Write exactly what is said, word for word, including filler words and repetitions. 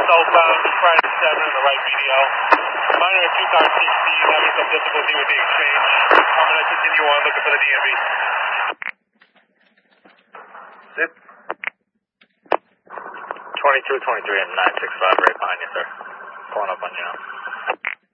southbound, Friday seven in the right medial. Minor two thousand sixteen, having some difficulty with the exchange. I'm going to continue on looking for the D M V. Zip. twenty-two twenty-three and nine six five right behind you, sir. Pulling up on you now.